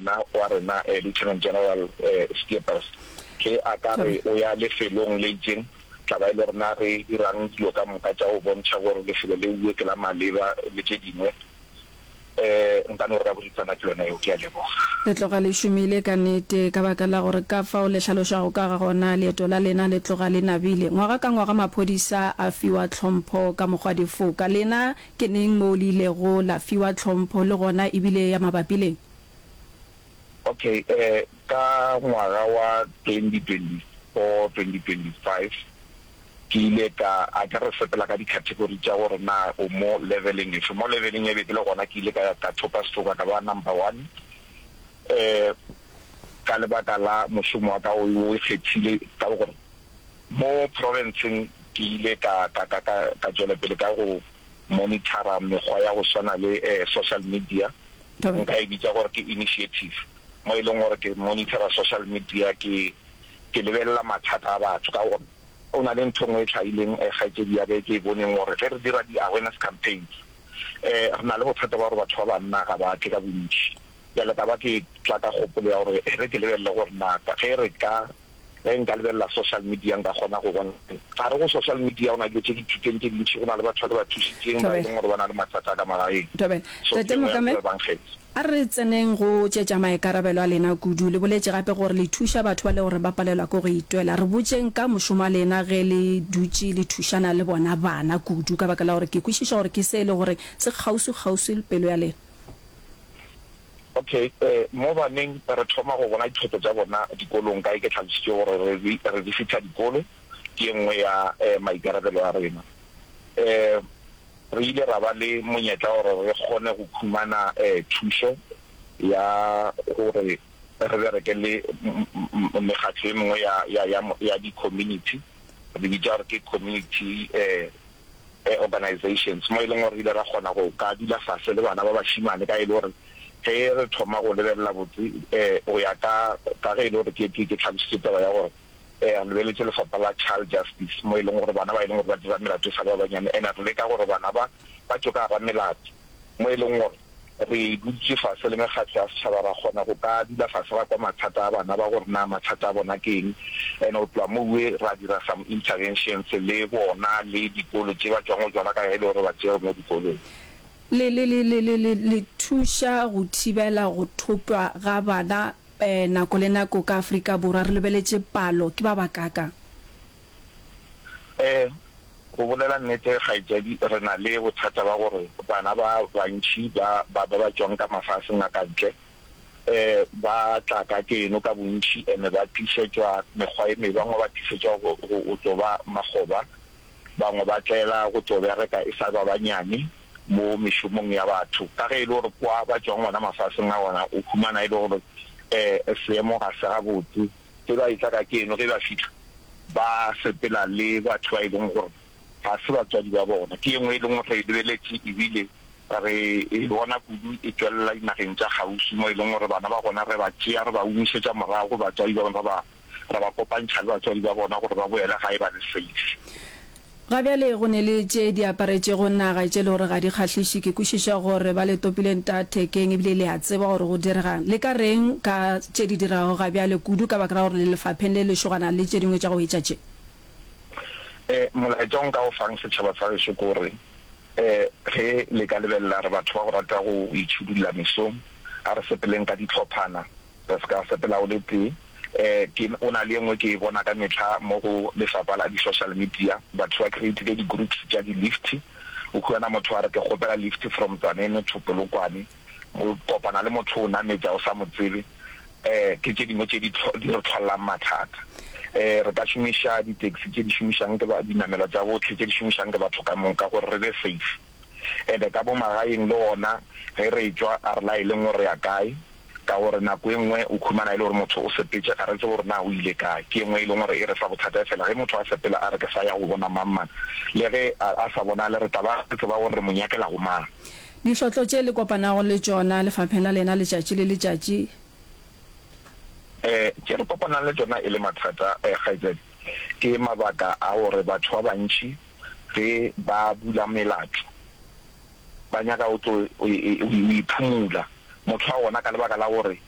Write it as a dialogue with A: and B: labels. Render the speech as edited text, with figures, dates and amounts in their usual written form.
A: rona Lieutenant General Skeepers ke a ka re o ya lefelong le jeng tla ba ile rona re dirang dilo ka moka tsa o bontsha gore lefelo le uwe ke la maleba le tse dingwe nka no ra butsana ke lona yo ke a leboga
B: le tloga le shumile ka nete ka baka la gore ka fa o le hlaloša go ka ga gona leeto la lena le tloga le nabile ngwaga ka ngwaga maphodisa a fiwa tlhompho ka mokgwa difoka lena ke neng mo le ile go la fiwa tlhompho le gona ebile ya mabapileng
A: okay ka ngwaga wa 2024-2025 ke ile ka a ka re sepela ka di-category tša gore na o mo leveling e be ke le gona ke ile ka thopa stoka ka ba number 1 ka lebaka la mošomo wa ka o ikgethile ka gore mo provinceng ke ile ka tšwela pele ka go monitora mekgwa ya go swana le social media nka e bitša gore ke initiative mo e leng gore ke monitora social media ke lebelela mathata a batho ka gore o na le ntho e tlaileng gaetsedi ya ke boneng gore re dira di-awareness campaigns re na le bothata ba gore batho ba banna ga ba tle ka bontši jale ka ba ke tla ka kgopolo ya gore re ke lebelele gore naka ge re nka lebelela social media nka kgona go bona ga re go social media o na le tse di thuteng tse dintšhi go na le batho ba thusitseng ba leng gore ba na le mathata ka magaeng
B: a re tseneng go tšetša maikarabelo a lena kudu le boletse gape gore le thuša batho ba le gore ba palelwa ko go itwela re botseng ka mošomo a lena ge le dutše le thušana le bona bana kudu ka baka la gore ke kwešiša gore ke se le gore se kgausi pelo ya lena
A: okay mo baneng re thoma go bona dithoto tsa bona dikolong ka ke tlhalositse gore re visita dikolo ke nngwe ya maikarabelo a rena re ile ra ba le monyetla gore re kgone go khumana thuso ya gore re bereke le mekgatlo e mengwe ya di-community re bitša gore ke community organizations mo e leng gore re ile ra kgona go ka dula fase le bana ba bašimane ka e le gore ge re thoma go lebelela botse go ya ka ge e le gore ke tlhalositse taba ya gore re lebeletse lefapha la child justice mo e leng gore bana ba e leng gore ba dira melato sa ba banyane and re leka gore bana ba tsoka ga melato mo e leng gore re dutse fase le mekgatlo ya setšhaba ra kgona go ka dula fase ba kwa mathata a bana ba gore na mathata a bona ke eng and o tloa mowe ra dira some interventions le bona le dikolo tse ba tswang go tswana ka ge e le gore ba tsere mo dikolong
B: le thuša go thibela go thopwa ga bana nako le nako ka Afrika Borwa re lebeletse palo ke ba bakaka
A: go bolela nnete gaetsedi re na le bothata ba gore bana ba bantši ba tswang ka mafaseng a kantle ba tla ka keno ka bontši ene ba tlisetswa mekgwa e mebe bangwe ba tlisetswa go tlo ba magoba bangwe ba tlela go tlo bereka e sa ba banyane mo mešomong ya batho ka ge e le gore kwa ba tswang gona mafaseng a bona o khumana e le gore seemo ga se gabotse ke ba itla ka keno ge ba fitlha ba sepela le batho ba e leng gore ga se batswadi ba bona ke engwe e leng gore re lebeletse ebile re e bona kudu e tswelela dinageng tsa gausi mo e leng gore bana ba bona re ba tšea re ba umisetsa morago batswadi ba bona ra ba kopantšha le batswadi ba bona gore ba boele ga e ba le safe
B: ga bjale go ne le tše di aparetše go naga tše le gore ga di kgahlhiše ke kwešiša gore ba le topileng thekeng ebile le a tseba gore go diregang le ka reng ka tše di dirago ga bjale kudu ka baka la gore le lefapheng le lešogana le tše dingwe tša go etša tše
A: molaetša o nka go fang setšhaba sa gešo ke gore ge le ka lebelela re batho ba go rata go itšhudulla mesong a re sepeleng ka ditlhophana re se ka sepela o le tee o na le engwe ke e bona ka metlha mo go lefapha la di-social media batho ba creatile di-groups tša di-lift o khuana motho a re ke kgopela lift from Tsanene to Polokwane o kopana le motho o nametša o sa mo tsebe ke tše dingwe tše di re tlholelang mathata re ka šomiša di-taxi tše di šomišang ke dinamelo tša botlhe tše di šomišang ke batho ka moka gore re be safe and ka bo magaeng le ona ge re tswa a re laeleng gore ya kae ka gore nako e nngwe o khumana e le gore motho o sepetse ga re tse gore na o ile kae ke engwe e leng gore e re fa bothata fela ge motho a sepela a re ke sa ya go bona mamman le ge a sa bona le re taba re tseba gore re mo nyakela go mang
B: dihlotlo tše le kopanago le tšona lefapheng la lena letšatši le letšatši
A: ke re kopana le tsona e le mathata gaetsedi ke mabaka a gore batho ba bantši ge ba bula melato ba nyaka o iphumula motho wa ona ka lebaka la gore